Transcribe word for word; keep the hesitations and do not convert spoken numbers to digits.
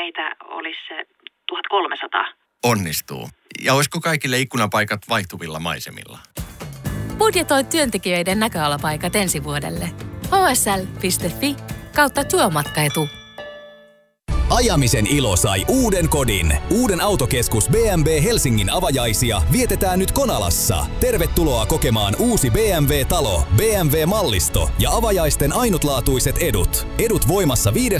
meitä olisi se tuhatkolmesataa. Onnistuu. Ja olisiko kaikille ikkunapaikat vaihtuvilla maisemilla? Budjetoi työntekijöiden näköalapaikat ensi vuodelle. h s l piste f i kautta työmatkaetu. Ajamisen ilo sai uuden kodin. Uuden autokeskus B M W Helsingin avajaisia vietetään nyt Konalassa. Tervetuloa kokemaan uusi B M W-talo, B M W-mallisto ja avajaisten ainutlaatuiset edut. Edut voimassa